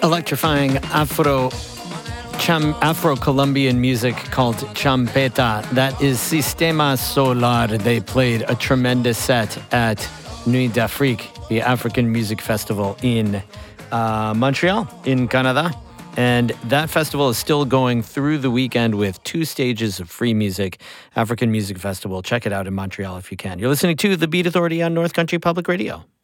electrifying Afro-Colombian music called champeta. That is Sistema Solar. They played a tremendous set at Nuit d'Afrique, the African Music Festival in Montreal, in Canada. And that festival is still going through the weekend with 2 stages of free music. African Music Festival. Check it out in Montreal if you can. You're listening to The Beat Authority on North Country Public Radio.